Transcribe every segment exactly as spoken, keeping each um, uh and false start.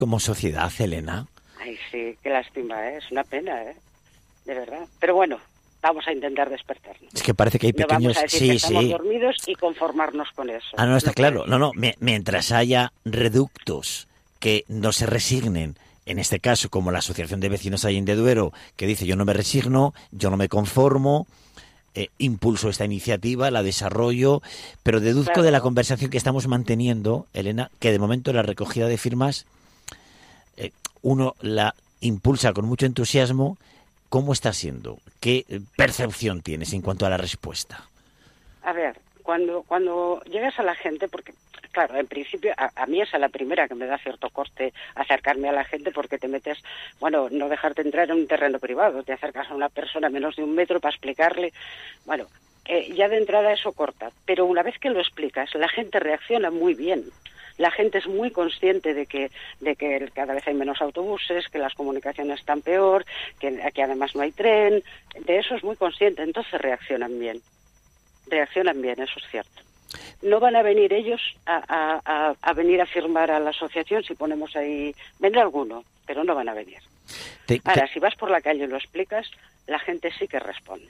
como sociedad, Elena. Ay, sí, qué lástima, ¿eh? Es una pena, ¿eh? De verdad. Pero bueno, vamos a intentar despertarnos. Es que parece que hay No pequeños... vamos a decir sí, que estamos sí. dormidos y conformarnos con eso. Ah, no, está No claro. puede No, no. mi- Mientras haya reductos que no se resignen, en este caso, como la Asociación de Vecinos Allende Duero, que dice yo no me resigno, yo no me conformo, eh, impulso esta iniciativa, la desarrollo, pero deduzco Claro. de la conversación que estamos manteniendo, Elena, que de momento la recogida de firmas, eh, uno la impulsa con mucho entusiasmo. ¿Cómo está siendo? ¿Qué eh, percepción tienes en cuanto a la respuesta? A ver, cuando cuando llegas a la gente, porque, claro, en principio, a, a mí es a la primera que me da cierto corte acercarme a la gente porque te metes, bueno, no dejarte entrar en un terreno privado, te acercas a una persona a menos de un metro para explicarle, bueno, eh, ya de entrada eso corta, pero una vez que lo explicas, la gente reacciona muy bien. La gente es muy consciente de que de que cada vez hay menos autobuses, que las comunicaciones están peor, que aquí además no hay tren, de eso es muy consciente, entonces reaccionan bien. Reaccionan bien, eso es cierto. No van a venir ellos a, a, a, a venir a firmar a la asociación si ponemos ahí... Vendrá alguno, pero no van a venir. Te- te- Ahora, si vas por la calle y lo explicas, la gente sí que responde.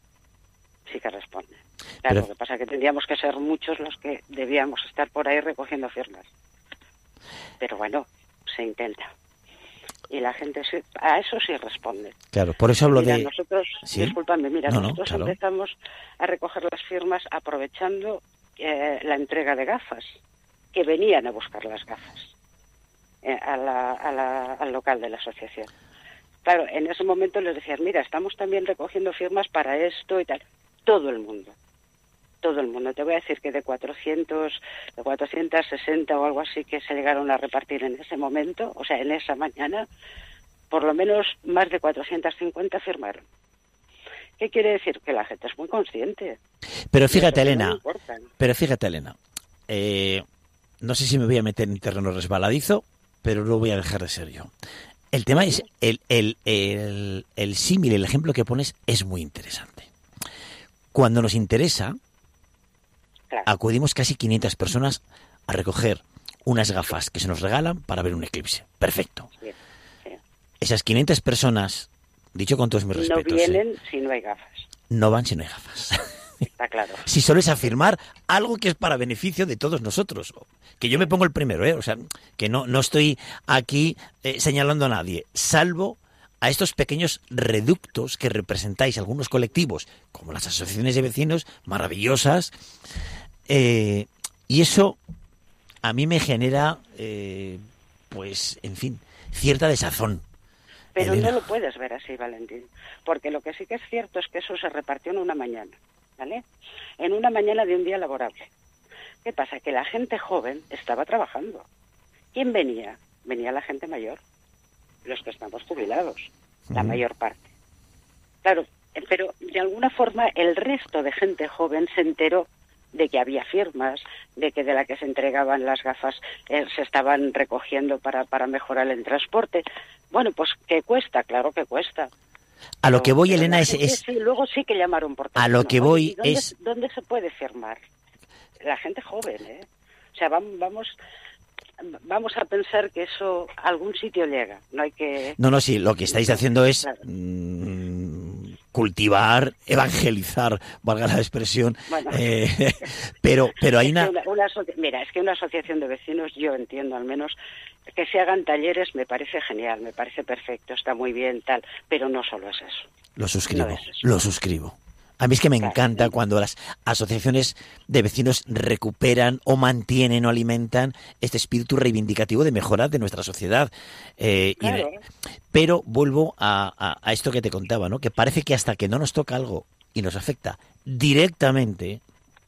Sí que responde. Claro, Pero- lo que pasa es que tendríamos que ser muchos los que debíamos estar por ahí recogiendo firmas. Pero bueno, se intenta. Y la gente sí, a eso sí responde. Claro, por eso hablo Mira, de... nosotros, ¿Sí? discúlpame, mira, No, no, nosotros claro. empezamos a recoger las firmas aprovechando eh, la entrega de gafas, que venían a buscar las gafas eh, a la, a la, al local de la asociación. Claro, en ese momento les decías, mira, estamos también recogiendo firmas para esto y tal. Todo el mundo, todo el mundo. Te voy a decir que de cuatrocientos, de cuatrocientos sesenta o algo así que se llegaron a repartir en ese momento, o sea, en esa mañana, por lo menos más de cuatrocientos cincuenta firmaron. ¿Qué quiere decir? Que la gente es muy consciente. Pero Y fíjate, eso sí no Elena, le importan. pero fíjate, Elena, eh, no sé si me voy a meter en terreno resbaladizo, pero no voy a dejar de ser yo. El tema es, el, el, el, el símil, el ejemplo que pones es muy interesante. Cuando nos interesa, Claro. acudimos casi quinientas personas a recoger unas gafas que se nos regalan para ver un eclipse. Perfecto. Sí, sí. Esas quinientas personas, dicho con todos mis No respetos, vienen ¿eh? si no hay gafas. no van si no hay gafas. Está claro. Si solo es afirmar algo que es para beneficio de todos nosotros. Que yo me pongo el primero, ¿eh? O sea, que no, no estoy aquí eh, señalando a nadie, salvo a estos pequeños reductos que representáis algunos colectivos, como las asociaciones de vecinos, maravillosas. Eh, y eso a mí me genera, eh, pues, en fin, cierta desazón. Pero Elena. no lo puedes ver así, Valentín. Porque lo que sí que es cierto es que eso se repartió en una mañana, ¿vale? En una mañana de un día laborable. ¿Qué pasa? Que la gente joven estaba trabajando. ¿Quién venía? Venía la gente mayor. Los que estamos jubilados, la Ujú. mayor parte. Claro, eh, pero de alguna forma el resto de gente joven se enteró de que había firmas, de que de la que se entregaban las gafas eh, se estaban recogiendo para, para mejorar el transporte. Bueno, pues que cuesta, claro que cuesta. A lo que voy, Pero Elena, la es, gente es sí, luego sí que llamaron por A teléfono. lo que Oye, voy ¿y dónde, es- ¿dónde se puede firmar? La gente joven, ¿eh? O sea, vamos, vamos, vamos a pensar que eso a algún sitio llega. No hay que... No, no, sí, lo que estáis haciendo es Claro. mm, cultivar, evangelizar, valga la expresión, Bueno. eh, pero, pero hay Es que una... una- una asoci- mira, es que una asociación de vecinos, yo entiendo al menos, que se hagan talleres me parece genial, me parece perfecto, está muy bien, tal, pero no solo es eso. Lo suscribo, No es eso. lo suscribo. A mí es que me Claro. encanta cuando las asociaciones de vecinos recuperan o mantienen o alimentan este espíritu reivindicativo de mejora de nuestra sociedad. Eh, y de- Claro. pero vuelvo a, a- a esto que te contaba, ¿no? Que parece que hasta que no nos toca algo y nos afecta directamente,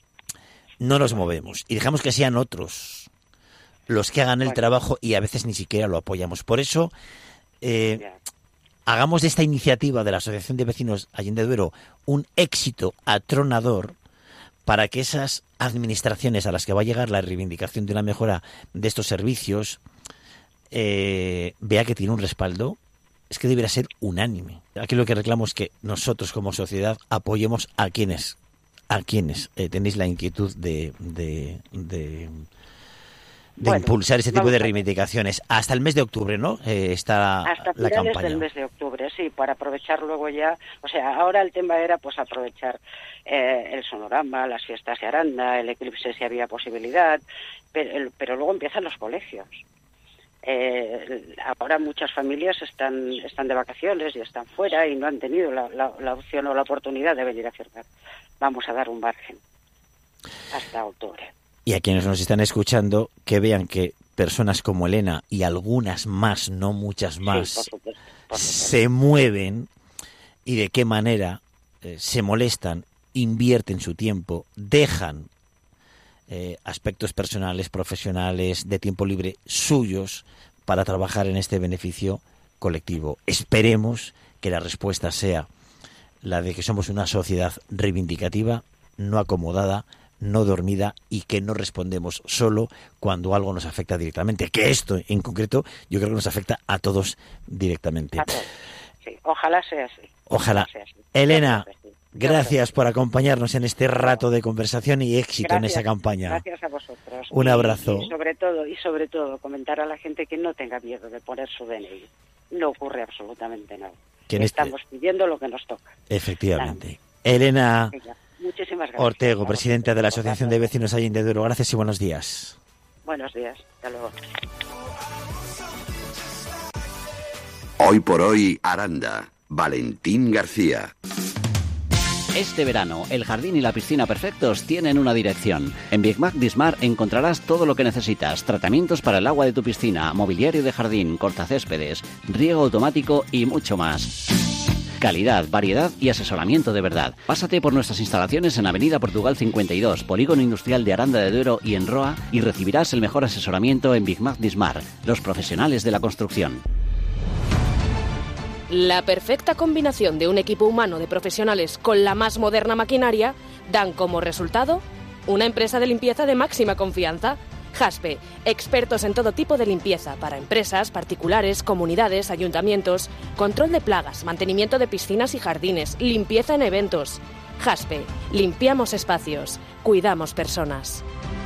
no nos movemos y dejamos que sean otros los que hagan el Bueno. trabajo y a veces ni siquiera lo apoyamos. Por eso, eh, Ya. hagamos de esta iniciativa de la Asociación de Vecinos Allende Duero un éxito atronador para que esas administraciones a las que va a llegar la reivindicación de una mejora de estos servicios eh, vea que tiene un respaldo. Es que debería ser unánime. Aquí lo que reclamo es que nosotros como sociedad apoyemos a quienes a quienes eh, tenéis la inquietud de, de, de de bueno, impulsar ese tipo de reivindicaciones. Hasta el mes de octubre, ¿no? Eh, está hasta la finales campaña. del mes de octubre, sí, para aprovechar luego ya, o sea, ahora el tema era pues aprovechar eh, el sonorama, las fiestas de Aranda, el eclipse si había posibilidad, pero, el, pero luego empiezan los colegios. Eh, ahora muchas familias están están de vacaciones y están fuera y no han tenido la, la, la opción o la oportunidad de venir a firmar. Vamos a dar un margen hasta octubre. Y a quienes nos están escuchando, que vean que personas como Elena y algunas más, no muchas más, sí, por supuesto, por supuesto. se mueven y de qué manera eh, se molestan, invierten su tiempo, dejan eh, aspectos personales, profesionales, de tiempo libre suyos para trabajar en este beneficio colectivo. Esperemos que la respuesta sea la de que somos una sociedad reivindicativa, no acomodada, no dormida y que no respondemos solo cuando algo nos afecta directamente. Que esto en concreto yo creo que nos afecta a todos directamente. A todos. Sí, ojalá sea así. Ojalá. Sea así. Elena, gracias por acompañarnos en este rato de conversación y éxito gracias, en esa campaña. Gracias a vosotros. Un abrazo. Y, y sobre todo, y sobre todo, comentar a la gente que no tenga miedo de poner su D N I. No ocurre absolutamente nada. Estamos este... pidiendo lo que nos toca. Efectivamente. Nada. Elena Muchísimas gracias. Ortego, presidenta de la Asociación de Vecinos Allende de Duero. Gracias y buenos días. Buenos días. Hasta luego. Hoy por hoy, Aranda. Valentín García. Este verano, el jardín y la piscina perfectos tienen una dirección. En Big Mac Dismar encontrarás todo lo que necesitas. Tratamientos para el agua de tu piscina, mobiliario de jardín, cortacéspedes, riego automático y mucho más. Calidad, variedad y asesoramiento de verdad. Pásate por nuestras instalaciones en Avenida Portugal cincuenta y dos, Polígono Industrial de Aranda de Duero y en Roa y recibirás el mejor asesoramiento en Big Mac Dismar, los profesionales de la construcción. La perfecta combinación de un equipo humano de profesionales con la más moderna maquinaria dan como resultado una empresa de limpieza de máxima confianza. Jaspe, expertos en todo tipo de limpieza para empresas, particulares, comunidades, ayuntamientos, control de plagas, mantenimiento de piscinas y jardines, limpieza en eventos. Jaspe, limpiamos espacios, cuidamos personas.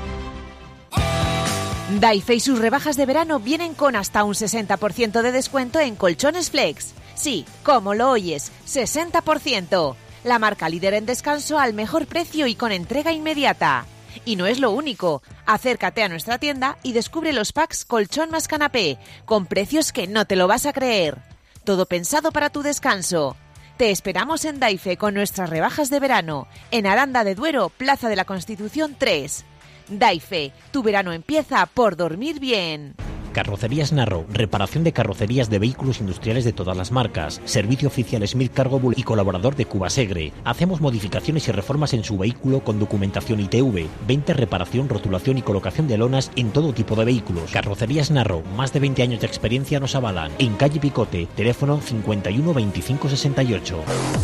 Daife y sus rebajas de verano vienen con hasta un sesenta por ciento de descuento en colchones Flex. Sí, como lo oyes, sesenta por ciento. La marca líder en descanso al mejor precio y con entrega inmediata. Y no es lo único. Acércate a nuestra tienda y descubre los packs colchón más canapé, con precios que no te lo vas a creer. Todo pensado para tu descanso. Te esperamos en Daife con nuestras rebajas de verano, en Aranda de Duero, Plaza de la Constitución tres. Daife, tu verano empieza por dormir bien. Carrocerías Narro, reparación de carrocerías de vehículos industriales de todas las marcas. Servicio oficial Smith Cargo Bull y colaborador de Cubasegre. Hacemos modificaciones y reformas en su vehículo con documentación I T V. Venta, reparación, rotulación y colocación de lonas en todo tipo de vehículos. Carrocerías Narro, más de veinte años de experiencia nos avalan. En calle Picote, teléfono cincuenta y uno veinticinco sesenta y ocho.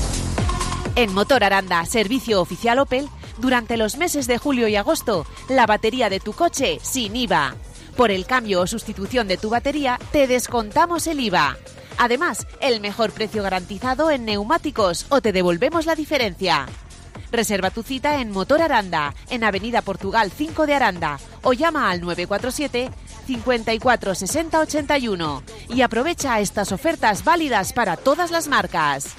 En Motor Aranda, servicio oficial Opel, durante los meses de julio y agosto, la batería de tu coche sin I V A. Por el cambio o sustitución de tu batería, te descontamos el I V A. Además, el mejor precio garantizado en neumáticos o te devolvemos la diferencia. Reserva tu cita en Motor Aranda, en Avenida Portugal cinco de Aranda, o llama al nueve cuatro siete, cincuenta y cuatro, sesenta, ochenta y uno y aprovecha estas ofertas válidas para todas las marcas.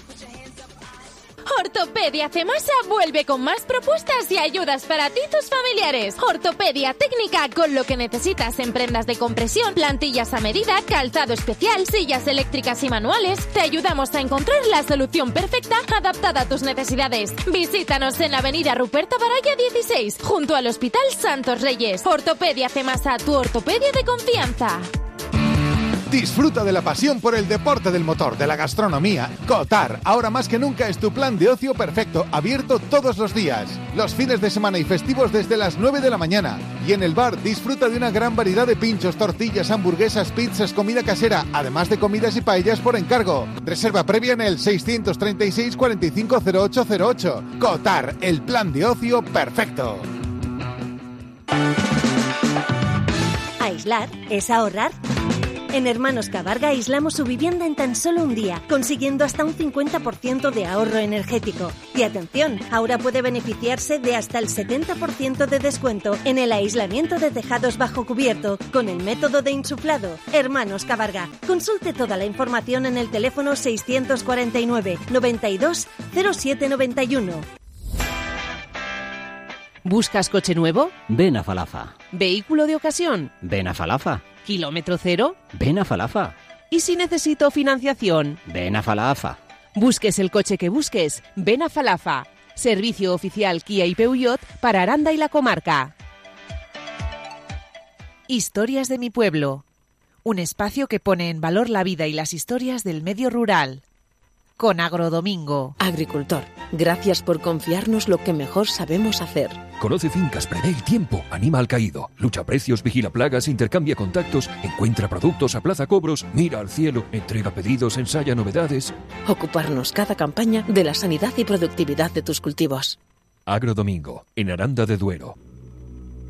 Ortopedia Cemasa vuelve con más propuestas y ayudas para ti y tus familiares. Ortopedia técnica con lo que necesitas en prendas de compresión, plantillas a medida, calzado especial, sillas eléctricas y manuales. Te ayudamos a encontrar la solución perfecta adaptada a tus necesidades. Visítanos en la Avenida Ruperto Baraya dieciséis, junto al Hospital Santos Reyes. Ortopedia Cemasa, tu ortopedia de confianza. Disfruta de la pasión por el deporte del motor, de la gastronomía. Cotar, ahora más que nunca es tu plan de ocio perfecto, abierto todos los días. Los fines de semana y festivos desde las nueve de la mañana. Y en el bar disfruta de una gran variedad de pinchos, tortillas, hamburguesas, pizzas, comida casera, además de comidas y paellas por encargo. Reserva previa en el seiscientos treinta y seis, cuarenta y cinco, cero ocho cero ocho. Cotar, el plan de ocio perfecto. Aislar es ahorrar. En Hermanos Cabarga aislamos su vivienda en tan solo un día, consiguiendo hasta un cincuenta por ciento de ahorro energético. Y atención, ahora puede beneficiarse de hasta el setenta por ciento de descuento en el aislamiento de tejados bajo cubierto con el método de insuflado. Hermanos Cabarga. Consulte toda la información en el teléfono seiscientos cuarenta y nueve, noventa y dos, cero siete noventa y uno. ¿Buscas coche nuevo? Ven a Falafa. ¿Vehículo de ocasión? Ven a Falafa. ¿Kilómetro cero? Ven a Falafa. ¿Y si necesito financiación? Ven a Falafa. Busques el coche que busques, ven a Falafa. Servicio oficial Kia y Peugeot para Aranda y la comarca. Historias de mi pueblo. Un espacio que pone en valor la vida y las historias del medio rural. Con Agrodomingo. Agricultor, gracias por confiarnos lo que mejor sabemos hacer. Conoce fincas, prevé el tiempo, anima al caído, lucha precios, vigila plagas, intercambia contactos, encuentra productos, aplaza cobros, mira al cielo, entrega pedidos, ensaya novedades. Ocuparnos cada campaña de la sanidad y productividad de tus cultivos. Agrodomingo, en Aranda de Duero.